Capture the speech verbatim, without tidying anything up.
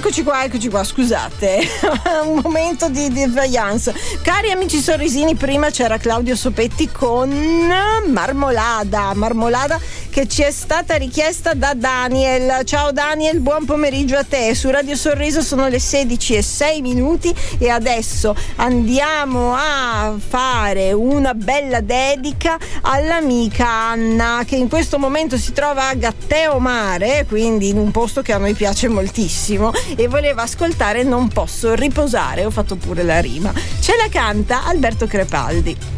eccoci qua, eccoci qua, scusate, un momento di defiance. Cari amici sorrisini, prima c'era Claudio Sopetti con Marmolada, Marmolada che ci è stata richiesta da Daniel. Ciao Daniel, buon pomeriggio a te. Su Radio Sorriso sono le sedici e sei minuti e adesso andiamo a fare una bella dedica all'amica Anna, che in questo momento si trova a Gatteo Mare, quindi in un posto che a noi piace moltissimo, e voleva ascoltare Non posso riposare. Ho fatto pure la rima. Ce la canta Alberto Crepaldi.